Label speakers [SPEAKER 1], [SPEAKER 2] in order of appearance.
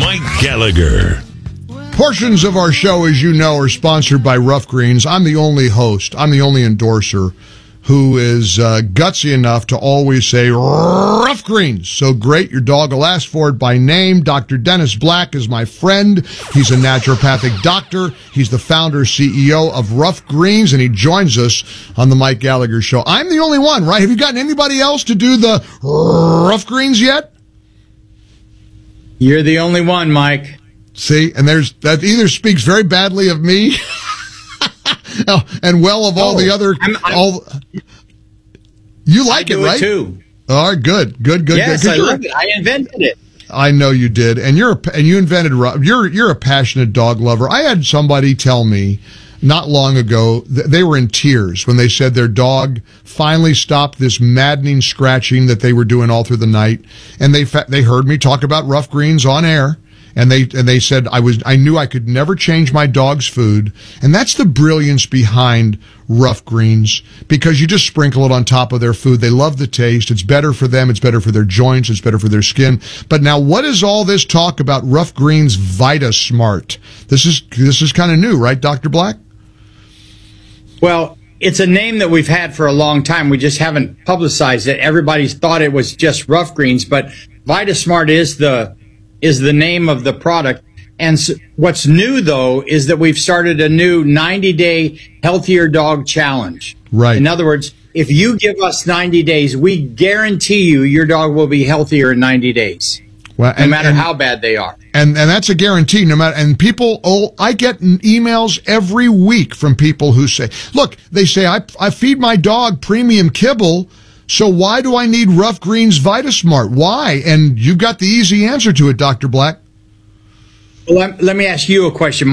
[SPEAKER 1] Mike Gallagher.
[SPEAKER 2] Portions of our show, as you know, are sponsored by Rough Greens. I'm the only host, I'm the only endorser who is gutsy enough to always say Rough Greens. So great, your dog will ask for it by name. Dr. Dennis Black is my friend. He's a naturopathic doctor. He's the founder, CEO of Rough Greens, and he joins us on the Mike Gallagher Show. I'm the only one, right? Have you gotten anybody else to do the Rough Greens yet?
[SPEAKER 3] You're the only one, Mike.
[SPEAKER 2] See, and that either speaks very badly of me and well of all the other. You like it, right?
[SPEAKER 3] I do it too.
[SPEAKER 2] All right, good.
[SPEAKER 3] Yes, I love it. I invented it.
[SPEAKER 2] I know you did, and you invented. You're a passionate dog lover. I had somebody tell me not long ago they were in tears when they said their dog finally stopped this maddening scratching that they were doing all through the night, and they heard me talk about Rough Greens on air. And they said I knew I could never change my dog's food, and that's the brilliance behind Rough Greens, because you just sprinkle it on top of their food. They love the taste. It's better for them. It's better for their joints. It's better for their skin. But now, what is all this talk about Rough Greens Vita Smart? This is kind of new, right, Dr. Black?
[SPEAKER 3] Well, it's a name that we've had for a long time. We just haven't publicized it. Everybody's thought it was just Rough Greens, but Vita Smart is the name of the product. And what's new, though, is that we've started a new 90-day Healthier Dog Challenge.
[SPEAKER 2] Right.
[SPEAKER 3] In other words, if you give us 90 days, we guarantee you your dog will be healthier in 90 days, no matter how bad they are.
[SPEAKER 2] And that's a guarantee, no matter. And people, I get emails every week from people who say, look, they say, I feed my dog premium kibble, so why do I need Rough Greens Vita Smart? Why? And you've got the easy answer to it, Dr. Black.
[SPEAKER 3] Well, let me ask you a question.